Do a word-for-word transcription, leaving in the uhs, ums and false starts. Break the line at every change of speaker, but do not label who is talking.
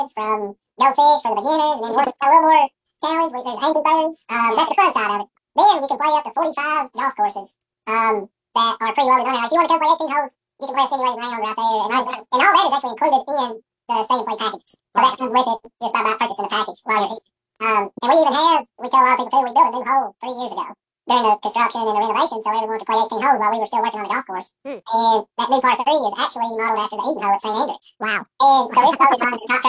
from no fish for the beginners, and then one that's got a little more challenge. Where there's angry birds. Um, that's the fun side of it. Then you can play up to forty-five golf courses um, that are pre-loaded on there. Like if you want to come play eighteen holes, you can play a simulated round right there, and all, and all that is actually included in the stay and play packages. So that comes with it just by, by purchasing the package while you're here. Um, and we even have, we tell a lot of people too, we built a new hole three years ago during the construction and the renovation, so everyone could play eighteen holes while we were still working on the golf course. Hmm. And that new par three is actually modeled after the Eden hole at Saint Andrews. Wow. And so it's voted on as the top